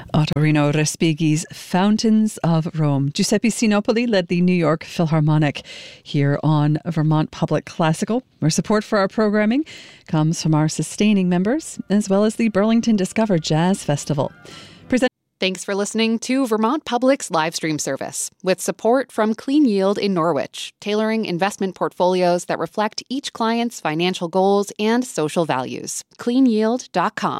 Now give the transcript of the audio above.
Ottorino Respighi's Fountains of Rome. Giuseppe Sinopoli led the New York Philharmonic here on Vermont Public Classical, where support for our programming comes from our sustaining members, as well as the Burlington Discover Jazz Festival. Thanks for listening to Vermont Public's live stream service, with support from Clean Yield in Norwich, tailoring investment portfolios that reflect each client's financial goals and social values. CleanYield.com.